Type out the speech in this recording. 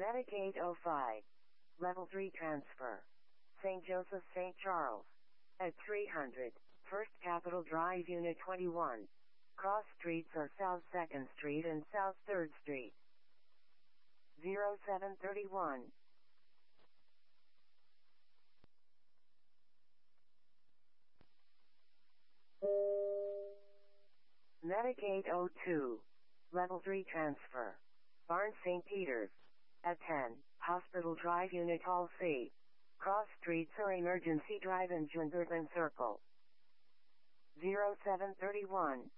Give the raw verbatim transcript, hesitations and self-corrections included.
Medicaid oh five. Level three transfer. Saint Joseph Saint Charles. At three hundred. First Capitol Drive Unit twenty-one. Cross streets are South second Street and South third Street. zero seven thirty-one. Medicaid oh two. Level three transfer. Barnes Saint Peter's. At ten, Hospital Drive Unit Hall C. Cross streets are Emergency Drive and Jungervan Circle. zero seven thirty-one.